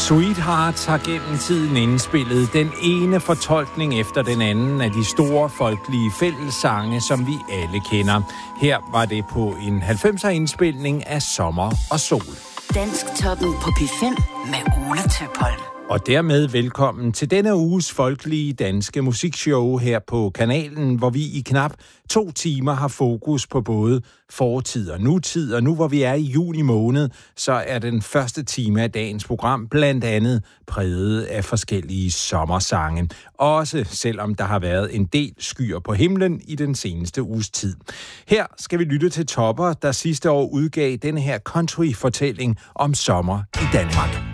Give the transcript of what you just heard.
Sweethearts har gennem tiden indspillet den ene fortolkning efter den anden af de store folkelige fællessange, som vi alle kender. Her var det på en 90'er indspilning af Sommer og Sol. Dansktoppen på P5 med Ole Tøpholm. Og dermed velkommen til denne uges folkelige danske musikshow her på kanalen, hvor vi i knap 2 timer har fokus på både fortid og nutid. Og nu hvor vi er i juni måned, så er den første time af dagens program blandt andet præget af forskellige sommersange. Også selvom der har været en del skyer på himlen i den seneste uges tid. Her skal vi lytte til Topper, der sidste år udgav denne her country-fortælling om sommer i Danmark.